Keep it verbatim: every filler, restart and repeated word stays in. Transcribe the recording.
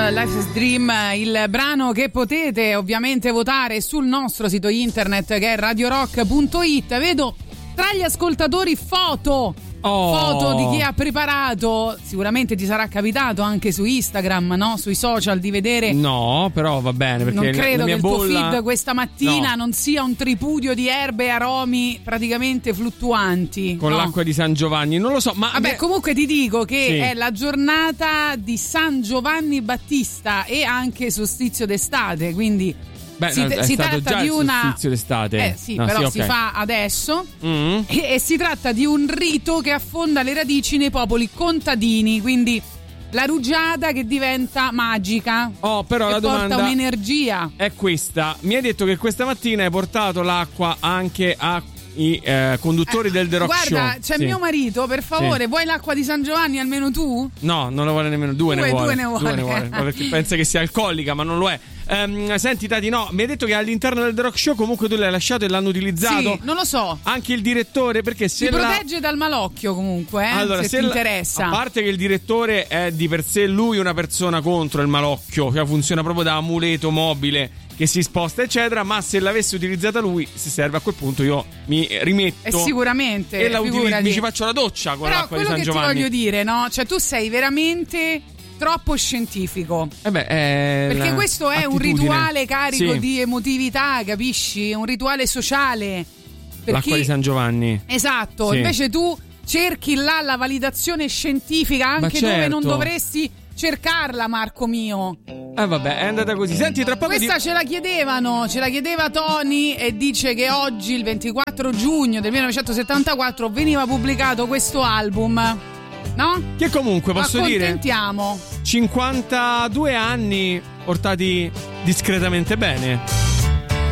Life's Dream, il brano che potete ovviamente votare sul nostro sito internet che è radio rock punto it. Vedo tra gli ascoltatori foto Oh. foto di chi ha preparato. Sicuramente ti sarà capitato anche su Instagram, no? Sui social di vedere. No, però va bene, perché non credo la mia che il bolla... tuo feed questa mattina no. non sia un tripudio di erbe e aromi praticamente fluttuanti con no. l'acqua di San Giovanni, non lo so, ma vabbè, comunque ti dico che sì. è la giornata di San Giovanni Battista e anche solstizio d'estate, quindi Beh, si, è si stato tratta già di il una solstizio d'estate. Eh sì, no, però sì, si okay. fa adesso mm. e, e si tratta di un rito che affonda le radici nei popoli contadini, quindi la rugiada che diventa magica. Oh, però e la porta domanda un'energia. È questa. Mi hai detto che questa mattina hai portato l'acqua anche a i eh, conduttori eh, del The Rock guarda, Show. Guarda, c'è sì. mio marito, per favore, sì. vuoi l'acqua di San Giovanni almeno tu? No, non la vuole nemmeno, due, due ne vuole. Due ne vuole. Due ne vuole. Ma perché pensa che sia alcolica, ma non lo è. Um, senti Tati, no, mi hai detto che all'interno del The Rock Show comunque tu l'hai lasciato e l'hanno utilizzato. Sì, non lo so. Anche il direttore, perché se si la... protegge dal malocchio comunque, eh, allora, se, se ti la... interessa. A parte che il direttore è di per sé lui una persona contro il malocchio, cioè funziona proprio da amuleto mobile che si sposta eccetera, ma se l'avesse utilizzata lui, se serve a quel punto io mi rimetto eh, sicuramente e la utilizzo, mi ci di... faccio la doccia con però l'acqua di San quello che Giovanni. ti voglio dire, no? Cioè tu sei veramente troppo scientifico. Eh beh, è perché questo è attitudine. Un rituale carico sì. di emotività, capisci? Un rituale sociale. Per l'acqua chi... di San Giovanni. Esatto, sì. Invece tu cerchi là la validazione scientifica anche certo. dove non dovresti cercarla, Marco mio. Eh vabbè, è andata così. Senti, tra poco questa ti... ce la chiedevano, ce la chiedeva Tony e dice che oggi, il ventiquattro giugno del millenovecentosettantaquattro, veniva pubblicato questo album. No? Che comunque posso dire accontentiamo. cinquantadue anni portati discretamente bene.